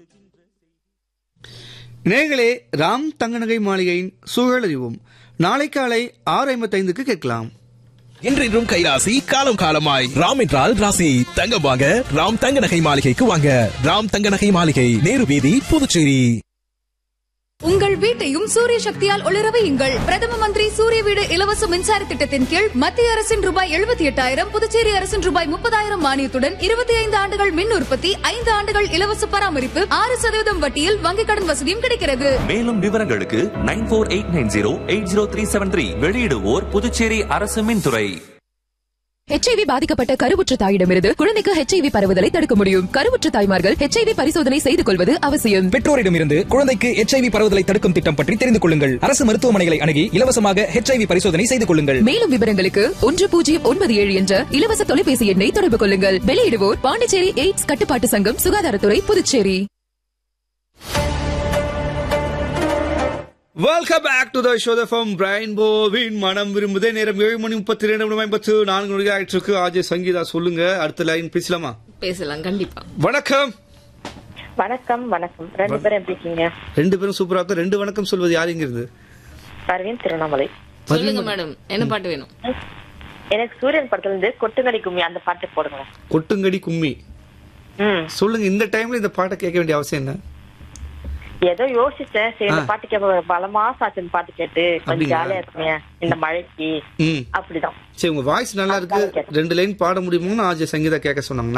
நேயர்களே, ராம் தங்கநகை மாளிகையின் சூழலறிவோம் நாளை காலை 6:55க்கு கேட்கலாம். என்றென்றும் கைராசி, காலம் காலமாய். ராம் என்றால் ராசி. தங்கம் வாங்க ராம் தங்க நகை மாளிகைக்கு வாங்க. ராம் தங்க நகை மாளிகை, நேரு வீதி, புதுச்சேரி. உங்கள் வீட்டையும் சூரிய சக்தியால் ஒளிர வையுங்கள். பிரதம மந்திரி சூரிய வீடு இலவச மின்சார திட்டத்தின் கீழ் மத்திய அரசின் ரூபாய் 78,000, புதுச்சேரி அரசின் ரூபாய் 30,000 மானியத்துடன் 25 ஆண்டுகள் மின் உற்பத்தி, 5 ஆண்டுகள் இலவச பராமரிப்பு, 6% வட்டியில் வங்கிக் கடன் வசதியும் கிடைக்கிறது. மேலும் விவரங்களுக்கு 9489080373. வெளியிடுவோர் புதுச்சேரி அரசு மின்துறை. HIV பாதிக்கப்பட்ட கருவுற்ற தாயிடமிருந்து குழந்தைக்கு HIV பரவுதலை தடுக்க முடியும். கருவுற்ற தாய்மார்கள் HIV பரிசோதனை செய்து கொள்வது அவசியம். பெற்றோரிடமிருந்து குழந்தைக்கு HIV பரவுதலை தடுக்கும் திட்டம் பற்றி தெரிந்து கொள்ளுங்கள். அரசு மருத்துவமனைகளை அணுகி இலவசமாக HIV பரிசோதனை செய்து கொள்ளுங்கள். மேலும் விவரங்களுக்கு 1097 என்ற இலவச தொலைபேசி எண்ணை தொடர்பு கொள்ளுங்கள். வெளியிடுவோர் பாண்டிச்சேரி எய்ட்ஸ் கட்டுப்பாட்டு சங்கம், சுகாதாரத்துறை, Puducherry. Welcome back to the show from ரெயின்போவின் மனம் விரும்புதே. நேரம் 7:32 ஆயிட்டு இருக்கு. ஆஜய் சங்கீதா, சொல்லுங்க, அடுத்த லைன் பேசலாமா? பேசலாம், கண்டிப்பா. வணக்கம். வணக்கம். வணக்கம். ரெண்டு பேரும் எப்படி இருக்கீங்க? ரெண்டு பேரும் சூப்பரா இருக்கு. ரெண்டு வணக்கம் சொல்வது யாருங்கிறது? பர்வீன், திருவண்ணாமலை. சொல்லுங்க மேடம், என்ன பாட்டு வேணும்? எனக்கு சூரியன் படத்துல இருந்து கொட்டுங்கடி கும்மி அந்த பாட்டு போடுங்க. கொட்டுங்கடி கும்மி. சொல்லுங்க, இந்த டைம்ல இந்த பாட்டை கேட்க வேண்டிய அவசியம் என்ன? ஏதோ யோசிச்சேன், சரி இந்த பாட்டு கேட்க பல மாசம் ஆச்சு. இந்த பாட்டு கேட்டு கொஞ்சம் ஜாலியா இருக்குங்க இந்த மழைக்கு. அப்படிதான். சரி, உங்க வாய்ஸ் நல்லா இருக்கு. 2 லைன் பாட முடியுமோன்னு ஆஜய் சங்கீதா கேட்க சொன்னாங்க.